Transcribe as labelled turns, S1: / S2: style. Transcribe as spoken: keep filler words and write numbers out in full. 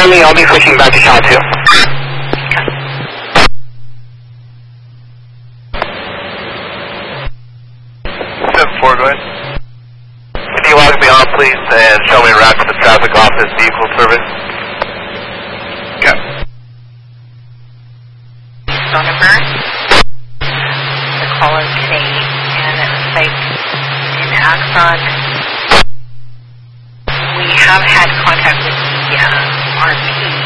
S1: on me. I'll be switching back to channel two.
S2: seven four, go ahead. Can you log me on, please, and show me around to the traffic office vehicle service? Okay.
S3: Phone number. The caller today, and it looks like in Axon, we have had contact with the uh, R P